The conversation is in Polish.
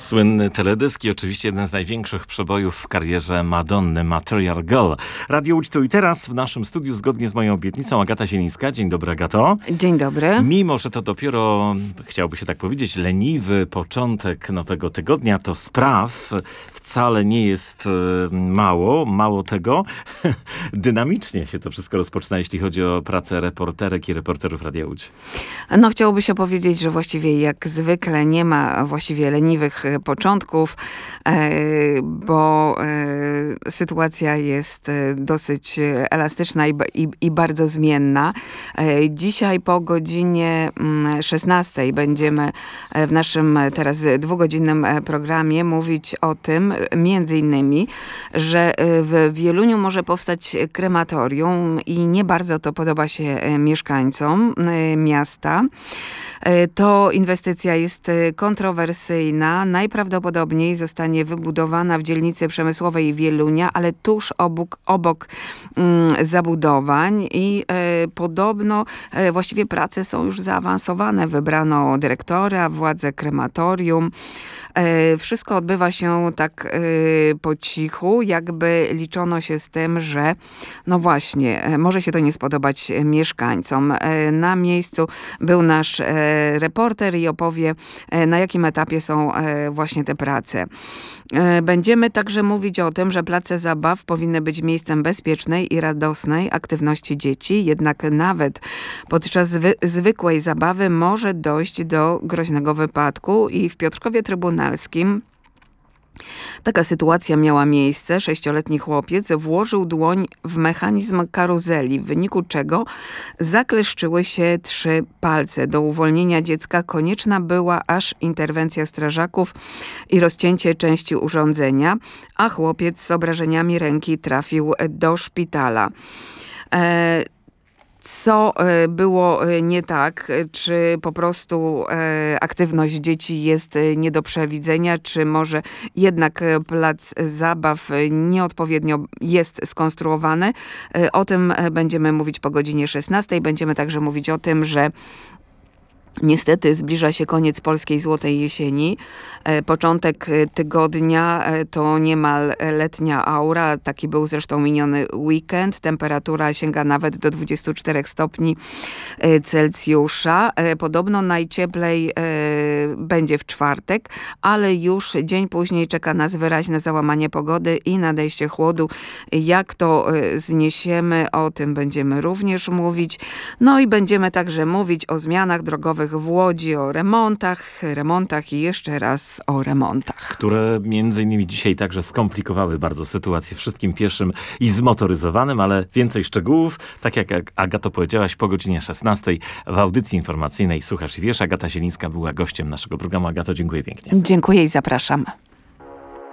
Słynny teledysk i oczywiście jeden z największych przebojów w karierze Madonny, Material Girl. Radio Łódź tu i teraz w naszym studiu zgodnie z moją obietnicą Agata Zielińska. Dzień dobry, Agato. Dzień dobry. Mimo, że to dopiero, chciałoby się tak powiedzieć, leniwy początek nowego tygodnia, to spraw wcale nie jest mało. Mało tego, dynamicznie się to wszystko rozpoczyna, jeśli chodzi o pracę reporterek i reporterów Radia Łódź. No chciałoby się powiedzieć, że właściwie jak zwykle nie ma właściwie leniwych początków, bo sytuacja jest dosyć elastyczna i bardzo zmienna. Dzisiaj po godzinie 16 będziemy w naszym teraz dwugodzinnym programie mówić o tym, między innymi, że w Wieluniu może powstać krematorium i nie bardzo to podoba się mieszkańcom miasta. To inwestycja jest kontrowersyjna. Najprawdopodobniej zostanie wybudowana w dzielnicy przemysłowej Wielunia, ale tuż obok zabudowań i podobno właściwie prace są już zaawansowane. Wybrano dyrektora, władze krematorium. Wszystko odbywa się tak po cichu, jakby liczono się z tym, że no właśnie, może się to nie spodobać mieszkańcom. Na miejscu był nasz reporter i opowie, na jakim etapie są właśnie te prace. Będziemy także mówić o tym, że place zabaw powinny być miejscem bezpiecznej i radosnej aktywności dzieci, jednak nawet podczas zwykłej zabawy może dojść do groźnego wypadku i w Piotrkowie Trybunalskim taka sytuacja miała miejsce. 6-letni chłopiec włożył dłoń w mechanizm karuzeli, w wyniku czego zakleszczyły się 3 palce. Do uwolnienia dziecka konieczna była aż interwencja strażaków i rozcięcie części urządzenia, a chłopiec z obrażeniami ręki trafił do szpitala. Co było nie tak? Czy po prostu aktywność dzieci jest nie do przewidzenia? Czy może jednak plac zabaw nieodpowiednio jest skonstruowany? O tym będziemy mówić po godzinie 16. Będziemy także mówić o tym, że niestety zbliża się koniec polskiej złotej jesieni. Początek tygodnia to niemal letnia aura. Taki był zresztą miniony weekend. Temperatura sięga nawet do 24 stopni Celsjusza. Podobno najcieplej będzie w czwartek, ale już dzień później czeka nas wyraźne załamanie pogody i nadejście chłodu. Jak to zniesiemy, o tym będziemy również mówić. No i będziemy także mówić o zmianach drogowych w Łodzi, o remontach i jeszcze raz o remontach. Które między innymi dzisiaj także skomplikowały bardzo sytuację wszystkim pieszym i zmotoryzowanym, ale więcej szczegółów, tak jak Agato powiedziałaś, po godzinie 16 w audycji informacyjnej Słuchasz i Wiesz. Agata Zielińska była gościem naszego programu. Agato, dziękuję pięknie. Dziękuję i zapraszam.